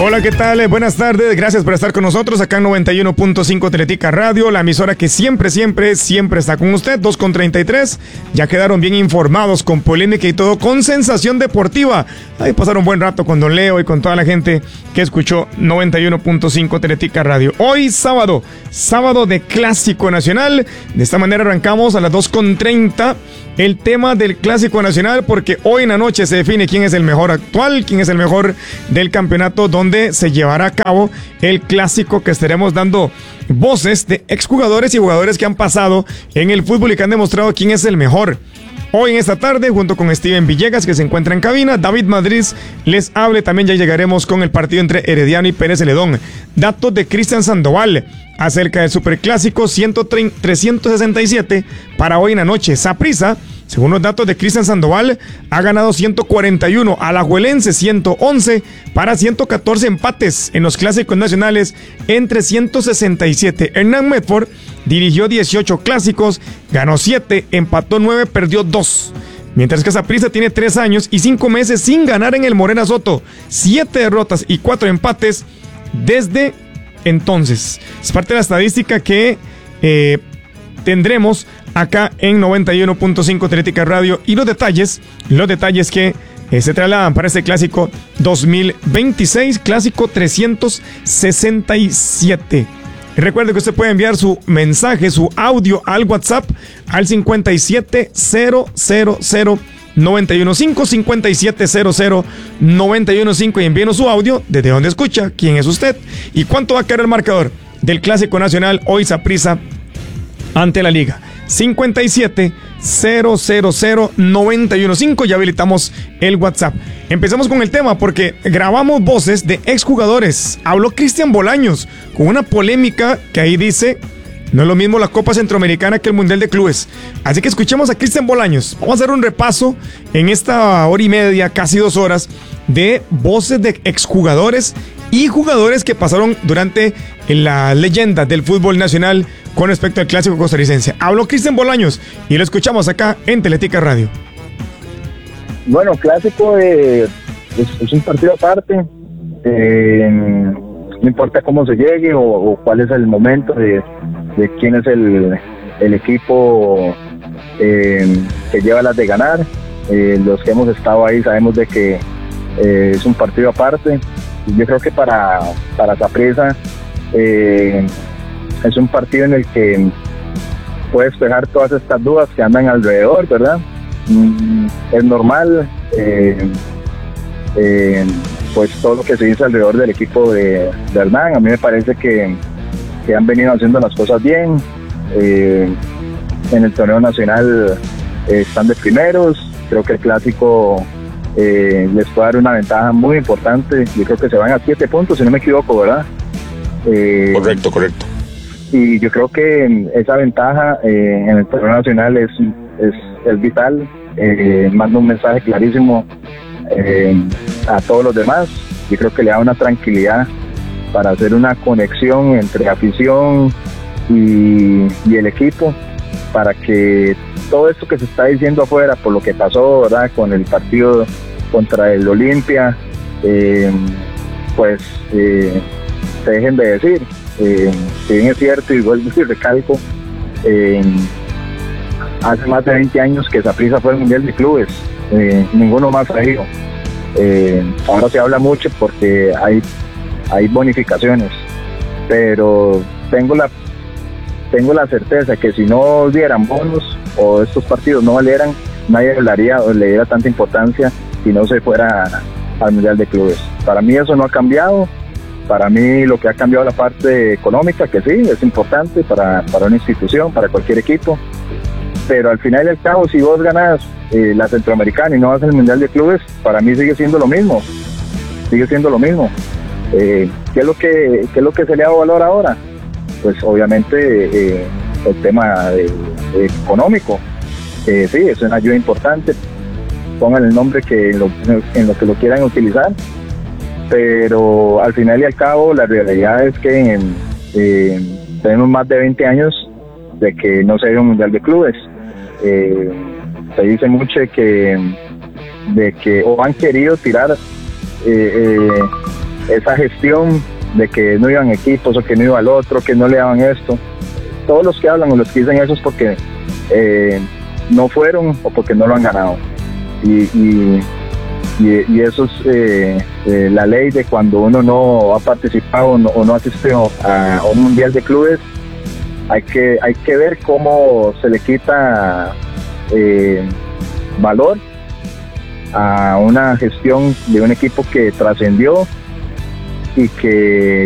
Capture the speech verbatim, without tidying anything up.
Hola, ¿qué tal? Buenas tardes, gracias por estar con nosotros acá en noventa y uno punto cinco Teletica Radio, la emisora que siempre, siempre, siempre está con usted. Dos con treinta y tres, ya quedaron bien informados, con polémica y todo, con sensación deportiva. Ahí pasaron un buen rato con Don Leo y con toda la gente que escuchó noventa y uno punto cinco Teletica Radio. Hoy sábado, sábado de Clásico Nacional. De esta manera arrancamos a las dos con treinta el tema del Clásico Nacional, porque hoy en la noche se define quién es el mejor actual, quién es el mejor del campeonato, donde se llevará a cabo el clásico, que estaremos dando voces de exjugadores y jugadores que han pasado en el fútbol y que han demostrado quién es el mejor. Hoy en esta tarde, junto con Steven Villegas, que se encuentra en cabina, David Madrid les hable. También ya llegaremos con el partido entre Herediano y Pérez Celedón. Datos de Cristian Sandoval acerca del Superclásico trescientos sesenta y siete para hoy en la noche. Saprissa, según los datos de Cristian Sandoval, ha ganado ciento cuarenta y uno, Alajuelense ciento once, para ciento catorce empates en los clásicos nacionales entre ciento sesenta y siete. Hernán Medford dirigió dieciocho clásicos, ganó siete, empató nueve, perdió dos. Mientras que Saprissa tiene tres años y cinco meses sin ganar en el Morena Soto, siete derrotas y cuatro empates desde entonces. Es parte de la estadística que eh, tendremos acá en noventa y uno punto cinco Teletica Radio, y los detalles, los detalles que eh, se trasladan para este clásico dos mil veintiséis, clásico trescientos sesenta y siete. Y recuerde que usted puede enviar su mensaje, su audio al WhatsApp al cincuenta y siete cero cero cero noventa y uno cinco, cincuenta y siete cero cero noventa y uno cinco, y envíenos su audio, desde dónde escucha, quién es usted y cuánto va a quedar el marcador del Clásico Nacional hoy Saprissa ante la Liga. cincuenta y siete cero cero cero noventa y uno cinco, ya habilitamos el WhatsApp. Empezamos con el tema porque grabamos voces de exjugadores. Habló Cristian Bolaños con una polémica que ahí dice: no es lo mismo la Copa Centroamericana que el Mundial de Clubes. Así que escuchemos a Cristian Bolaños. Vamos a hacer un repaso en esta hora y media, casi dos horas, de voces de exjugadores y jugadores que pasaron durante la leyenda del fútbol nacional con respecto al Clásico costarricense. Habló Cristian Bolaños y lo escuchamos acá en Teletica Radio. Bueno, Clásico eh, es, es un partido aparte. Eh, no importa cómo se llegue o, o cuál es el momento de, de quién es el, el equipo eh, que lleva las de ganar. Eh, los que hemos estado ahí sabemos de que eh, es un partido aparte. Yo creo que para, para Saprissa eh, es un partido en el que puedes despejar todas estas dudas que andan alrededor, ¿verdad? Mm, es normal, eh, eh, pues todo lo que se dice alrededor del equipo de, de Hernán. A mí me parece que, que han venido haciendo las cosas bien. Eh, en el torneo nacional eh, están de primeros. Creo que el Clásico eh, les puede dar una ventaja muy importante. Yo creo que se van a siete puntos, si no me equivoco, ¿verdad? Eh, correcto, correcto. Y yo creo que esa ventaja eh, en el torneo nacional es, es, es vital. Eh, manda un mensaje clarísimo eh, a todos los demás. Yo creo que le da una tranquilidad para hacer una conexión entre afición y, y el equipo, para que todo esto que se está diciendo afuera por lo que pasó, ¿verdad?, con el partido contra el Olimpia, eh, pues eh, se dejen de decir. Eh, si bien es cierto, y vuelvo y recalco, eh, hace más de veinte años que Saprissa fue al Mundial de Clubes, eh, ninguno más ha ido. Eh, ahora se habla mucho porque hay, hay bonificaciones, pero tengo la tengo la certeza que si no dieran bonos o estos partidos no valieran, nadie hablaría o le diera tanta importancia si no se fuera al Mundial de Clubes. Para mí eso no ha cambiado. Para mí lo que ha cambiado es la parte económica, que sí, es importante para, para una institución, para cualquier equipo, pero al final y al cabo, si vos ganás eh, la Centroamericana y no vas al Mundial de Clubes, para mí sigue siendo lo mismo, sigue siendo lo mismo. Eh, ¿qué es lo que qué es lo que se le da valor ahora? Pues obviamente eh, el tema de, de económico, eh, sí, es una ayuda importante, pongan el nombre que en lo, en lo que lo quieran utilizar, pero al final y al cabo la realidad es que eh, tenemos más de veinte años de que no se ha ido a un Mundial de Clubes. Eh, se dice mucho de que, de que o han querido tirar eh, eh, esa gestión de que no iban equipos o que no iba al otro, que no le daban esto. Todos los que hablan o los que dicen eso es porque eh, no fueron o porque no lo han ganado. Y, y, y, y eso es eh, eh, la ley de cuando uno no ha participado o no, o no asistió a, a un mundial de clubes. Hay que, hay que ver cómo se le quita eh, valor a una gestión de un equipo que trascendió y que